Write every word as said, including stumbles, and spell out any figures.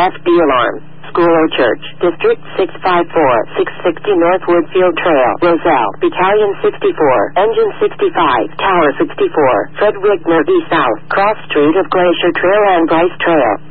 F D alarm. School or church. District six five four, six sixty North Woodfield Trail. Roselle. Battalion sixty-four. Engine sixty-five. Tower sixty-four. Fred Wigner V South. Cross Street of Glacier Trail and Bryce Trail.